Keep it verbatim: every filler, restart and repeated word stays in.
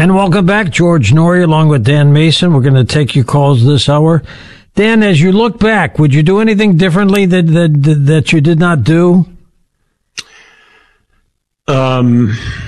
And welcome back, George Noory, along with Dan Mason. We're going to take your calls this hour. Dan, as you look back, would you do anything differently that that that you did not do? Um.